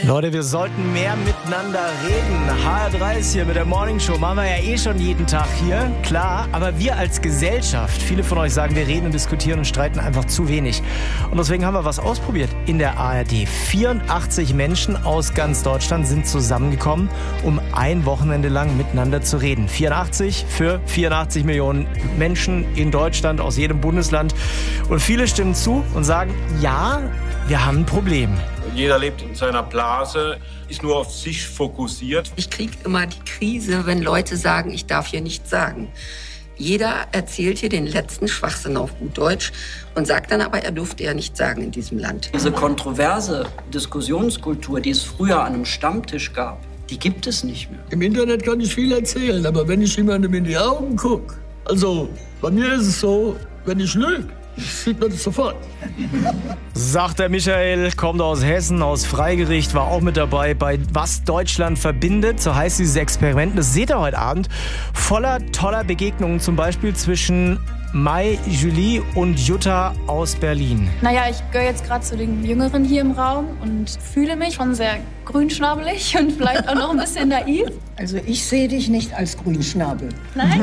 Leute, wir sollten mehr miteinander reden. HR3 ist hier mit der Morning Show. Machen wir ja eh schon jeden Tag hier, klar. Aber wir als Gesellschaft, viele von euch sagen, wir reden und diskutieren und streiten einfach zu wenig. Und deswegen haben wir was ausprobiert in der ARD. 84 Menschen aus ganz Deutschland sind zusammengekommen, um ein Wochenende lang miteinander zu reden. 84 für 84 Millionen Menschen in Deutschland, aus jedem Bundesland. Und viele stimmen zu und sagen, ja, wir haben ein Problem. Jeder lebt in seiner Blase, ist nur auf sich fokussiert. Ich kriege immer die Krise, wenn Leute sagen, ich darf hier nichts sagen. Jeder erzählt hier den letzten Schwachsinn auf gut Deutsch und sagt dann aber, er durfte ja nichts sagen in diesem Land. Diese kontroverse Diskussionskultur, die es früher an einem Stammtisch gab, die gibt es nicht mehr. Im Internet kann ich viel erzählen, aber wenn ich jemandem in die Augen gucke, also bei mir ist es so, wenn ich lüge, sieht man das sofort. Sagt der Michael, kommt aus Hessen, aus Freigericht, war auch mit dabei bei Was Deutschland verbindet. So heißt dieses Experiment. Das seht ihr heute Abend. Voller toller Begegnungen, zum Beispiel zwischen Mai, Julie und Jutta aus Berlin. Naja, ich gehöre jetzt gerade zu den Jüngeren hier im Raum und fühle mich schon sehr grünschnabelig und vielleicht auch noch ein bisschen naiv. Also ich sehe dich nicht als Grünschnabel. Nein?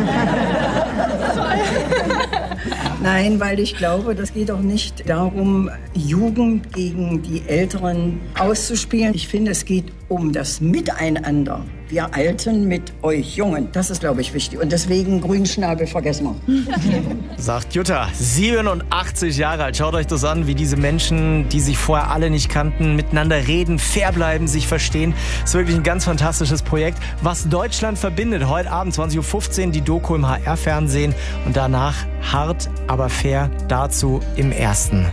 Nein, weil ich glaube, das geht auch nicht darum, Jugend gegen die Älteren auszuspielen. Ich finde, es geht um das Miteinander. Wir Alten mit euch Jungen. Das ist, glaube ich, wichtig. Und deswegen Grünschnabel vergessen wir. Sagt Jutta, 87 Jahre alt. Schaut euch das an, wie diese Menschen, die sich vorher alle nicht kannten, miteinander reden, fair bleiben, sich verstehen. Das ist wirklich ein ganz fantastisches Projekt. Was Deutschland verbindet, heute Abend 20.15 Uhr, die Doku im HR-Fernsehen und danach hart, aber fair dazu im Ersten.